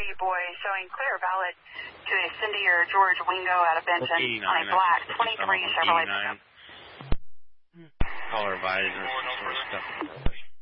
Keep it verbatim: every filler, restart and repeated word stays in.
B-Boy showing clear ballot to a Cindy or George Wingo out of Benton on a black twenty-three Chevrolet pickup. Color visor, some sort of stuff.